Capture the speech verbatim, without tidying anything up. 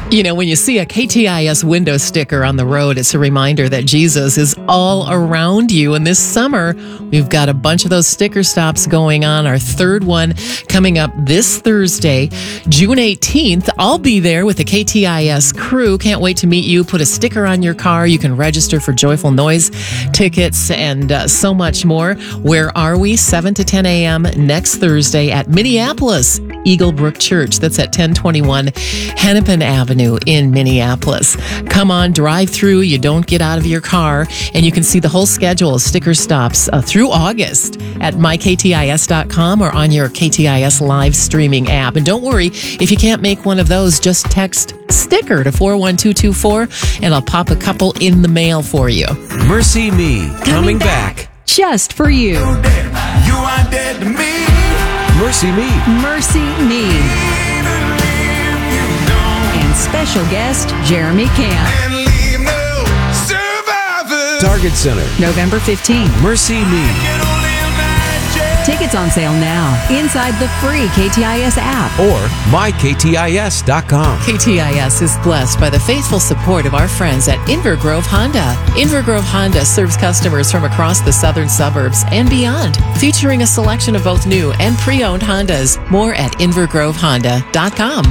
You know, when you see a K T I S window sticker on the road, it's a reminder that Jesus is all around you. And this summer, we've got a bunch of those sticker stops going on. Our third one coming up this Thursday, June eighteenth. I'll be there with the K T I S crew. Can't wait to meet you. Put a sticker on your car. You can register for Joyful Noise tickets and uh, so much more. Where are we? seven to ten a.m. next Thursday at Minneapolis Eagle Brook Church. That's at ten twenty-one Hennepin Avenue in Minneapolis. Come on, drive through. You don't get out of your car, and you can see the whole schedule of sticker stops uh, through August at my k t i s dot com or on your K T I S live streaming app. And don't worry, if you can't make one of those, just text sticker to four one two two four, and I'll pop a couple in the mail for you. Mercy Me, coming, coming back. back just for you. You are dead to me. Mercy Me. Mercy Me. And special guest, Jeremy Camp. And leave no survivors. Target Center, November fifteenth. Mercy Me. Can only imagine. Tickets on sale now inside the free K T I S app. Or my k t i s dot com. K T I S is blessed by the faithful support of our friends at Invergrove Honda. Invergrove Honda serves customers from across the southern suburbs and beyond, featuring a selection of both new and pre-owned Hondas. More at invergrove honda dot com.